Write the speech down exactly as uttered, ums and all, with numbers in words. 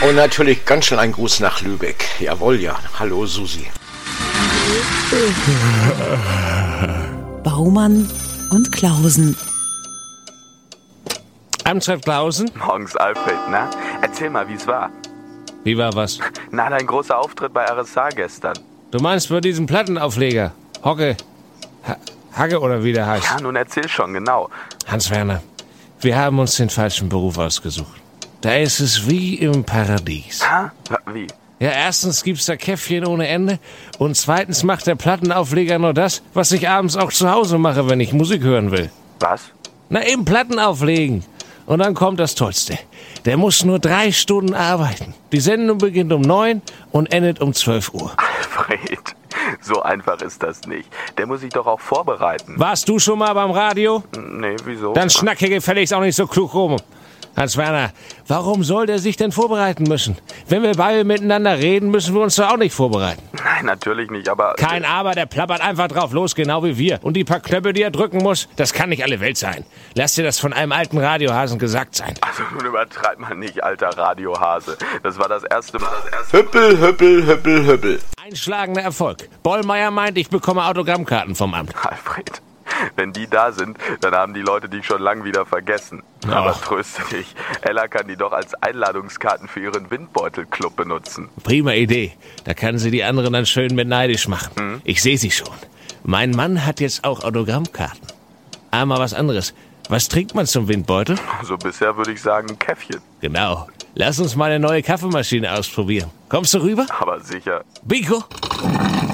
Und natürlich ganz schnell ein Gruß nach Lübeck. Jawohl, ja. Hallo, Susi. Baumann und Klausen. Amtshalt Klausen? Morgens, Alfred, na? Erzähl mal, wie es war. Wie war was? Na, dein großer Auftritt bei R S A gestern. Du meinst bei diesem Plattenaufleger? Hocke? Ha Hacke oder wie der heißt? Ja, nun erzähl schon, genau. Hans-Werner, wir haben uns den falschen Beruf ausgesucht. Da ist es wie im Paradies. Ha? Wie? Ja, erstens gibt's da Käffchen ohne Ende und zweitens macht der Plattenaufleger nur das, was ich abends auch zu Hause mache, wenn ich Musik hören will. Was? Na, eben Platten auflegen. Und dann kommt das Tollste. Der muss nur drei Stunden arbeiten. Die Sendung beginnt um neun und endet um zwölf Uhr. Alfred, so einfach ist das nicht. Der muss sich doch auch vorbereiten. Warst du schon mal beim Radio? Nee, wieso? Dann schnacke gefälligst auch nicht so klug rum. Hans-Werner, warum soll der sich denn vorbereiten müssen? Wenn wir beide miteinander reden, müssen wir uns doch auch nicht vorbereiten. Nein, natürlich nicht, aber... Kein Aber, der plappert einfach drauf los, genau wie wir. Und die paar Knöpfe, die er drücken muss, das kann nicht alle Welt sein. Lass dir das von einem alten Radiohasen gesagt sein. Also nun übertreib mal nicht, alter Radiohase. Das war das erste Mal... Das erste Hüppel, hüppel, hüppel, hüppel. Einschlagender Erfolg. Bollmeier meint, ich bekomme Autogrammkarten vom Amt. Alfred, wenn die da sind, dann haben die Leute dich schon lang wieder vergessen. Ach. Aber tröste dich, Ella kann die doch als Einladungskarten für ihren Windbeutelclub benutzen. Prima Idee. Da kann sie die anderen dann schön mit neidisch machen. Hm? Ich sehe sie schon. Mein Mann hat jetzt auch Autogrammkarten. Aber was anderes. Was trinkt man zum Windbeutel? Also bisher würde ich sagen, ein Käffchen. Genau. Lass uns mal eine neue Kaffeemaschine ausprobieren. Kommst du rüber? Aber sicher. Biko?